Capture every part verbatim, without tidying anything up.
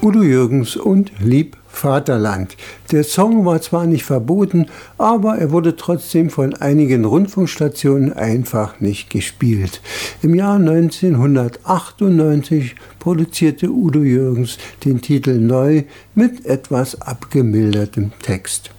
Udo Jürgens und Lieb Vaterland. Der Song war zwar nicht verboten, aber er wurde trotzdem von einigen Rundfunkstationen einfach nicht gespielt. Im Jahr neunzehnhundertachtundneunzig produzierte Udo Jürgens den Titel neu mit etwas abgemildertem Text.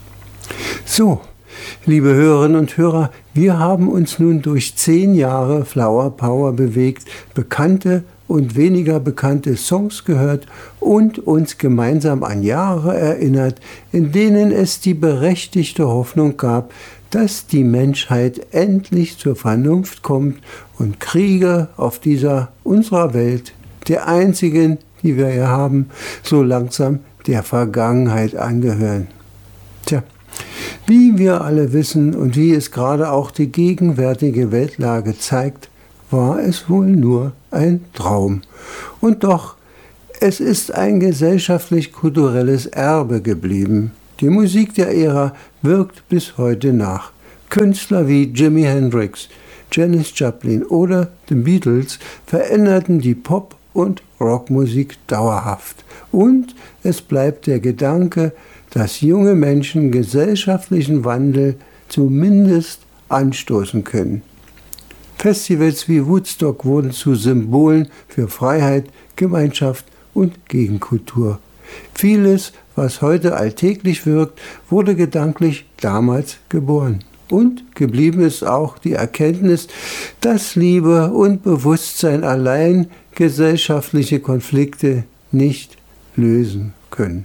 So, liebe Hörerinnen und Hörer, wir haben uns nun durch zehn Jahre Flower Power bewegt, bekannte und weniger bekannte Songs gehört und uns gemeinsam an Jahre erinnert, in denen es die berechtigte Hoffnung gab, dass die Menschheit endlich zur Vernunft kommt und Kriege auf dieser unserer Welt, der einzigen, die wir hier haben, so langsam der Vergangenheit angehören. Tja, wie wir alle wissen und wie es gerade auch die gegenwärtige Weltlage zeigt, war es wohl nur ein Traum. Und doch, es ist ein gesellschaftlich-kulturelles Erbe geblieben. Die Musik der Ära wirkt bis heute nach. Künstler wie Jimi Hendrix, Janis Joplin oder The Beatles veränderten die Pop- und Rockmusik dauerhaft. Und es bleibt der Gedanke, dass junge Menschen gesellschaftlichen Wandel zumindest anstoßen können. Festivals wie Woodstock wurden zu Symbolen für Freiheit, Gemeinschaft und Gegenkultur. Vieles, was heute alltäglich wirkt, wurde gedanklich damals geboren. Und geblieben ist auch die Erkenntnis, dass Liebe und Bewusstsein allein gesellschaftliche Konflikte nicht lösen können.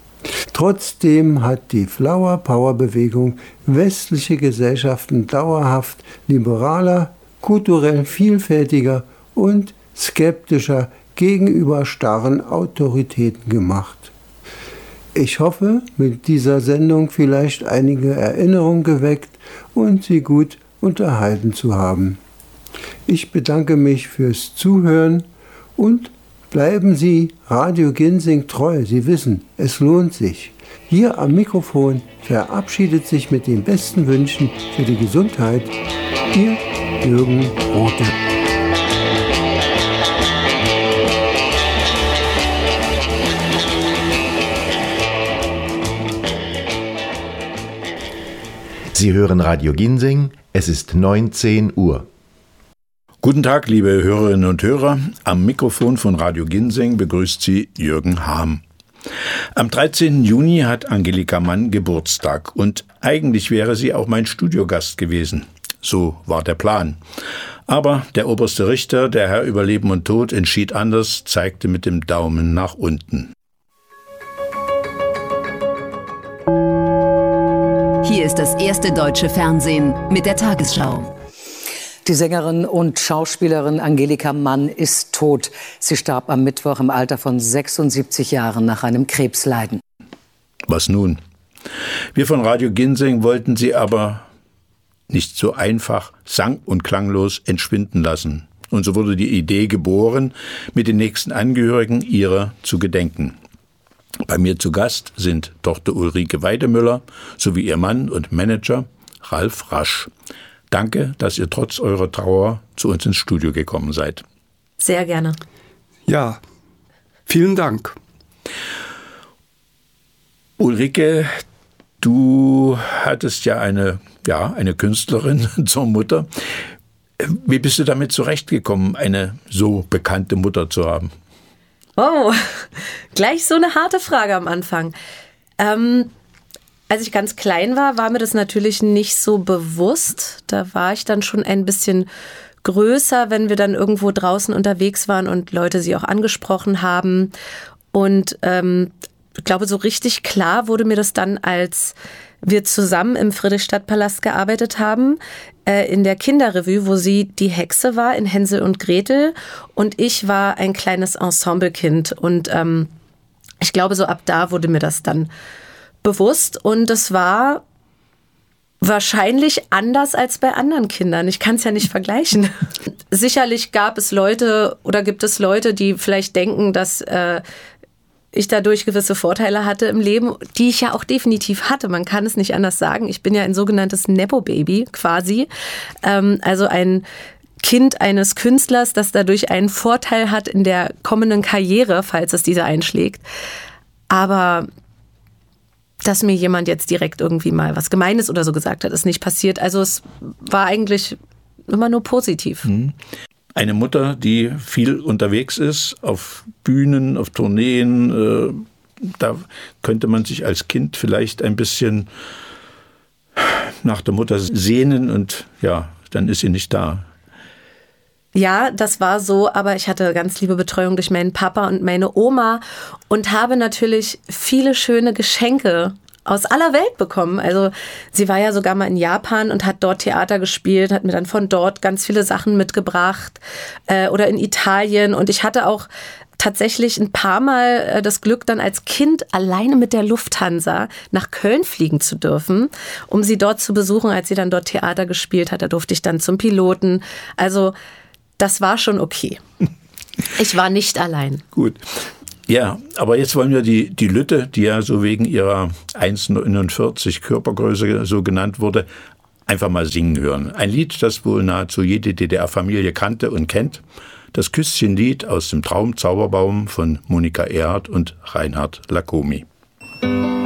Trotzdem hat die Flower Power Bewegung westliche Gesellschaften dauerhaft liberaler, kulturell vielfältiger und skeptischer gegenüber starren Autoritäten gemacht. Ich hoffe, mit dieser Sendung vielleicht einige Erinnerungen geweckt und Sie gut unterhalten zu haben. Ich bedanke mich fürs Zuhören und bleiben Sie Radio Ginsing treu. Sie wissen, es lohnt sich. Hier am Mikrofon verabschiedet sich mit den besten Wünschen für die Gesundheit Ihr Jürgen Rothe. Sie hören Radio Ginsing, es ist neunzehn Uhr. Guten Tag, liebe Hörerinnen und Hörer. Am Mikrofon von Radio Ginsing begrüßt Sie Jürgen Hahm. Am dreizehnten Juni hat Angelika Mann Geburtstag und eigentlich wäre sie auch mein Studiogast gewesen. So war der Plan. Aber der oberste Richter, der Herr über Leben und Tod, entschied anders, zeigte mit dem Daumen nach unten. Hier ist das erste deutsche Fernsehen mit der Tagesschau. Die Sängerin und Schauspielerin Angelika Mann ist tot. Sie starb am Mittwoch im Alter von sechsundsiebzig Jahren nach einem Krebsleiden. Was nun? Wir von Radio Ginsing wollten sie aber nicht so einfach sang- und klanglos entschwinden lassen. Und so wurde die Idee geboren, mit den nächsten Angehörigen ihrer zu gedenken. Bei mir zu Gast sind Tochter Ulrike Weidemüller sowie ihr Mann und Manager Ralf Rasch. Danke, dass ihr trotz eurer Trauer zu uns ins Studio gekommen seid. Sehr gerne. Ja, vielen Dank. Ulrike, du hattest ja eine, ja, eine Künstlerin zur Mutter. Wie bist du damit zurechtgekommen, eine so bekannte Mutter zu haben? Oh, gleich so eine harte Frage am Anfang. Ähm, als ich ganz klein war, war mir das natürlich nicht so bewusst. Da war ich dann schon ein bisschen größer, wenn wir dann irgendwo draußen unterwegs waren und Leute sie auch angesprochen haben. Und ähm, ich glaube, so richtig klar wurde mir das dann, als wir zusammen im Friedrichstadtpalast gearbeitet haben, äh, in der Kinderrevue, wo sie die Hexe war in Hänsel und Gretel und ich war ein kleines Ensemblekind. Und ähm, ich glaube, so ab da wurde mir das dann bewusst und es war wahrscheinlich anders als bei anderen Kindern. Ich kann es ja nicht vergleichen. Sicherlich gab es Leute oder gibt es Leute, die vielleicht denken, dass äh, ich dadurch gewisse Vorteile hatte im Leben, die ich ja auch definitiv hatte. Man kann es nicht anders sagen. Ich bin ja ein sogenanntes Nepo-Baby quasi. Ähm, also ein Kind eines Künstlers, das dadurch einen Vorteil hat in der kommenden Karriere, falls es diese einschlägt. Aber dass mir jemand jetzt direkt irgendwie mal was Gemeines oder so gesagt hat, ist nicht passiert. Also es war eigentlich immer nur positiv. Eine Mutter, die viel unterwegs ist, auf Bühnen, auf Tourneen, äh, da könnte man sich als Kind vielleicht ein bisschen nach der Mutter sehnen und ja, dann ist sie nicht da. Ja, das war so, aber ich hatte ganz liebe Betreuung durch meinen Papa und meine Oma und habe natürlich viele schöne Geschenke aus aller Welt bekommen. Also sie war ja sogar mal in Japan und hat dort Theater gespielt, hat mir dann von dort ganz viele Sachen mitgebracht äh, oder in Italien. Und ich hatte auch tatsächlich ein paar Mal äh, das Glück, dann als Kind alleine mit der Lufthansa nach Köln fliegen zu dürfen, um sie dort zu besuchen, als sie dann dort Theater gespielt hat. Da durfte ich dann zum Piloten. Also das war schon okay. Ich war nicht allein. Gut. Ja, aber jetzt wollen wir die, die Lütte, die ja so wegen ihrer eins Komma neunundvierzig Körpergröße so genannt wurde, einfach mal singen hören. Ein Lied, das wohl nahezu jede D D R-Familie kannte und kennt. Das Küsschenlied aus dem Traum Zauberbaum von Monika Erhardt und Reinhard Lacomi.